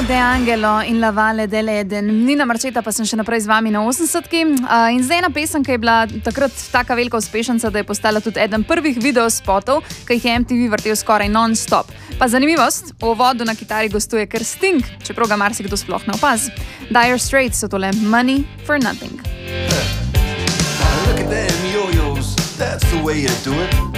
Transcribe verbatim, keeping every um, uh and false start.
De Angelo in La Valle dell'Eden. Nina Marčeta pa sem še naprej z vami na osemdesetki. Uh, in zdaj ena pesem, ki je bila takrat taka velika uspešnica, da je postala tudi eden prvih videospotov, ki jih je M T V vrtel skoraj non-stop. Pa zanimivost, v uvodu na kitari gostuje kar Sting, čeprav ga marsikdo sploh ne opaz. Dire Straits so tole Money for Nothing. Look at them yo-yos, that's the way you do it.